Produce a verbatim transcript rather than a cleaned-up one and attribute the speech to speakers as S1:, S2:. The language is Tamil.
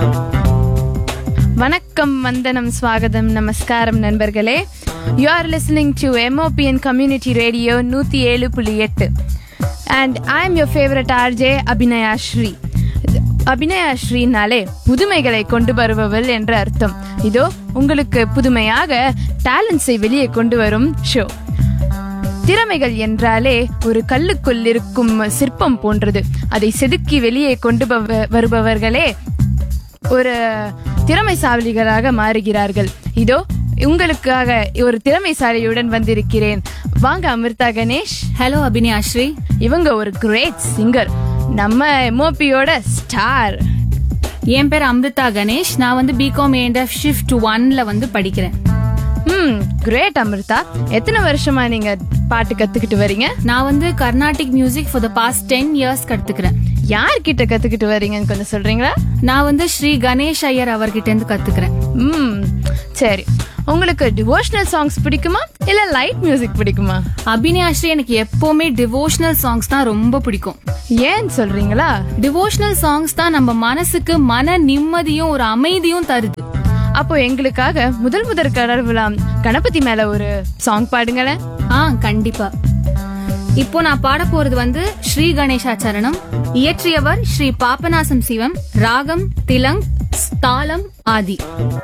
S1: வணக்கம், வந்தனம், ஸ்வாகதம், நமஸ்காரம் நண்பர்களே. You are listening to M O P N Community Radio நூற்றி ஏழு புள்ளி எட்டு and I am your favorite R J Abhinaya Sri. Abhinaya ஸ்ரீனாலே புதுமைகளை கொண்டு வருபவள் என்ற அர்த்தம். இதோ உங்களுக்கு புதுமையாக டேலண்ட்ஸை வெளியே கொண்டு வரும் ஷோ. திறமைகள் என்றாலே ஒரு கல்லுக்குள் இருக்கும் சிற்பம் போன்றது. அதை செதுக்கி வெளியே கொண்டு வருபவர்களே ஒரு திறமைசாலிகளாக மாறுகிறார்கள். இதோ உங்களுக்காக ஒரு திறமைசாலியுடன் வந்திருக்கிறேன். வாங்க அமிர்தா கணேஷ்.
S2: ஹலோ அபிநயா ஸ்ரீ.
S1: இவங்க ஒரு கிரேட் சிங்கர், நம்ம எம்ஓபியோட ஸ்டார்.
S2: என் பேர் அமிர்தா கணேஷ். நான் வந்து பிகாம் ஏஎன்எஃப் ஷிஃப்ட் ஒன்ல வந்து படிக்கிறேன்.
S1: ம் கிரேட் அமிர்தா. எத்தனை வருஷமா நீங்க பாட்டு கத்துக்கிட்டு வரீங்க?
S2: நான் வந்து Carnatic music for the past ten years கத்துக்கிறேன்.
S1: யார்கிட்ட கத்துக்கிட்டு வரீங்கன்னு கொஞ்சம் சொல்றீங்களா?
S2: நான் வந்து ஸ்ரீ கணேஷ் ஐயர் அவர்கிட்ட இருந்து கத்துக்கிறேன்.
S1: ம் சரி. உங்களுக்கு டிவோஷனல் சாங்ஸ் பிடிக்குமா இல்ல லைட் மியூசிக் பிடிக்குமா?
S2: அபிநயா ஸ்ரீ, எனக்கு எப்பவுமே டிவோஷனல் சாங்ஸ் தான் ரொம்ப பிடிக்கும்.
S1: ஏன் சொல்றீங்களா?
S2: டிவோஷனல் சாங்ஸ் தான் நம்ம மனசுக்கு மன நிம்மதியும் ஒரு அமைதியும் தருது.
S1: அப்போ எங்களுக்காக முதல் முதல் கடவுளாம் கணபதி மேல ஒரு சாங் பாடுங்களேன்.
S2: ஆ கண்டிப்பா. இப்போ நான் பாட போறது வந்து ஸ்ரீ கணேசாச்சரணம். இயற்றியவர் ஸ்ரீ பாபநாசம் சிவம். ராகம் திலங், தாளம் ஆதி.